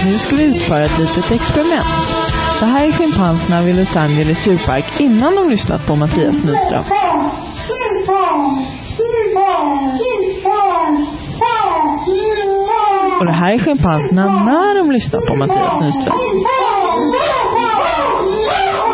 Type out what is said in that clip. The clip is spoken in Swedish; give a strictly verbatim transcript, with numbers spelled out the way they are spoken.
nu ska vi utföra ett litet experiment. Det här är schimpanserna vid Los Angeles djurpark innan de lyssnat på Mattias Nyström. Och det här är schimpanserna när de lyssnar på Mattias Nyström.